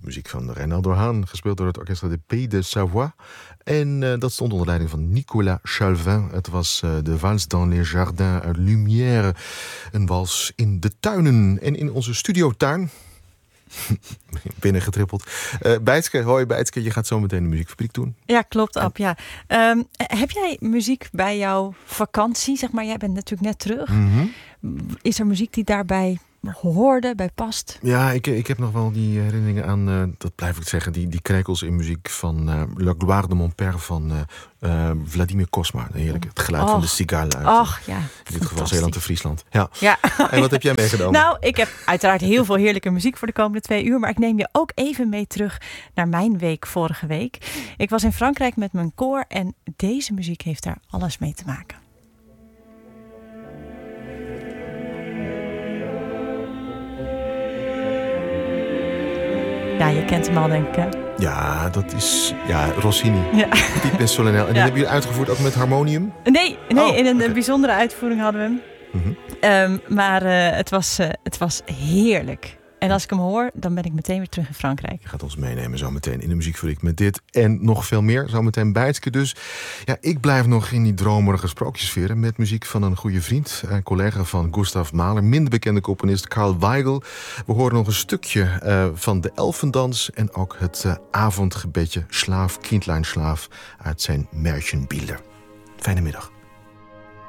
Muziek van Reynaldo Haan, gespeeld door het orkest de Pays de Savoie. En dat stond onder leiding van Nicolas Chalvin. Het was de Valse dans les jardins uit Lumière. Een wals in de tuinen. En in onze studiotuin... binnengetrippeld. Bijtske, hoi Bijtske, je gaat zo meteen de muziekfabriek doen. Ja, klopt, Ab. Ja. Heb jij muziek bij jouw vakantie? Zeg maar, jij bent natuurlijk net terug. Mm-hmm. Is er muziek die daarbij hoorde, bij past? Ja, ik heb nog wel die herinneringen aan, dat blijf ik zeggen, die krekels in muziek van La Gloire de Mon Père van Vladimir Kosma. Heerlijk, het geluid van de cigale uit. Ja, in dit geval Zeeland en Friesland. Ja. En wat heb jij meegenomen? Nou, ik heb uiteraard heel veel heerlijke muziek voor de komende 2 uur. Maar ik neem je ook even mee terug naar mijn week vorige week. Ik was in Frankrijk met mijn koor en deze muziek heeft daar alles mee te maken. Ja, je kent hem al, denk ik, hè? Ja, dat is Rossini. Ja. Diep en Solenel. En die hebben jullie uitgevoerd ook met harmonium? Nee, in een bijzondere uitvoering hadden we hem. Mm-hmm. Maar het was heerlijk. En als ik hem hoor, dan ben ik meteen weer terug in Frankrijk. Je gaat ons meenemen zo meteen in de muziekfabriek met dit en nog veel meer. Zo meteen Bijtske dus. Ja, ik blijf nog in die dromerige sprookjesferen met muziek van een goede vriend. Een collega van Gustav Mahler, minder bekende componist Karl Weigel. We horen nog een stukje van de Elfendans en ook het avondgebedje Slaaf, Kindlein Slaaf uit zijn Märchenbilder. Fijne middag.